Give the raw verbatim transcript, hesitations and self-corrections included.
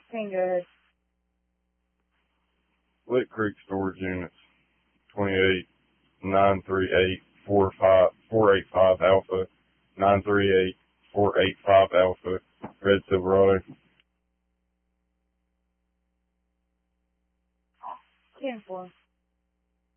Ten, go ahead. Lick Creek Storage Units, twenty-eight nine three eight four five four eight five Alpha, nine three eight four eight five Alpha, Red Silverado. Ten, four.